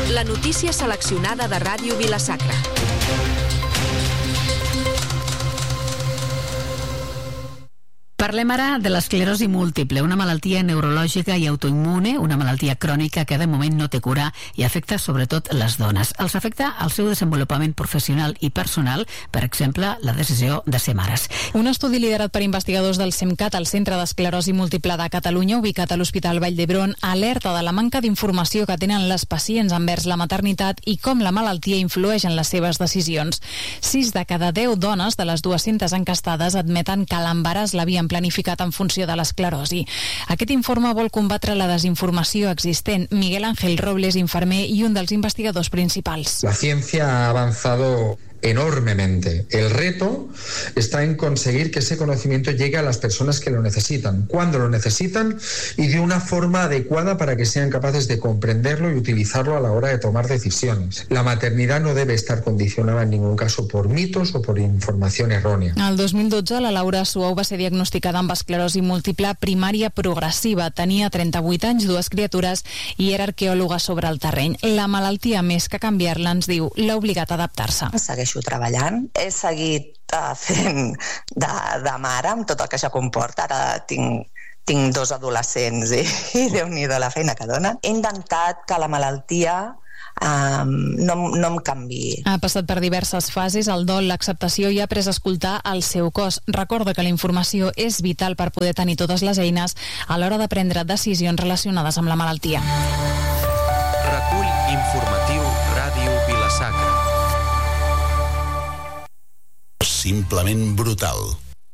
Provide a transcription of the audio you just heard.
La notícia seleccionada de Ràdio Vila-sacra. Parlem ara de l'esclerosi múltiple, una malaltia neurològica i autoimmune, una malaltia crònica que de moment no té cura i afecta sobretot les dones. Els afecta el seu desenvolupament professional i personal, per exemple, la decisió de ser mares. Un estudi liderat per investigadors del CEMCAT, el Centre d'Esclerosi Múltiple de Catalunya, ubicat a l'Hospital Vall d'Hebron, alerta de la manca d'informació que tenen les pacients envers la maternitat i com la malaltia influeix en les seves decisions. 6 de cada 10 dones de les 200 encastades admeten que l'embaràs l'havien planificat en funció de l'esclerosi. Aquest informe vol combatre la desinformació existent. Miguel Ángel Robles, infermer i un dels investigadors principals. La ciencia ha avanzado enormemente. El reto está en conseguir que ese conocimiento llegue a las personas que lo necesitan, cuando lo necesitan y de una forma adecuada para que sean capaces de comprenderlo y utilizarlo a la hora de tomar decisiones. La maternidad no debe estar condicionada en ningún caso por mitos o por información errónea. El 2012 la Laura Suau va ser diagnosticada amb esclerosi múltiple primària progressiva. Tenia 38 anys, 2 criatures i era arqueòloga sobre el terreny. La malaltia, més que canviar-la, ens diu, l'ha obligat a adaptar-se. Segueixo treballant, he seguit fent de mare amb tot el que això comporta. Ara tinc 2 adolescents i Déu-n'hi-do la feina que donen. He intentat que la malaltia no em canviï. Ha passat per diverses fases, el dol, l'acceptació i ha après a escoltar el seu cos. Recorda que la informació és vital per poder tenir totes les eines a l'hora de prendre decisions relacionades amb la malaltia. Recull informatiu Ràdio Vila-sacra. Simplement brutal.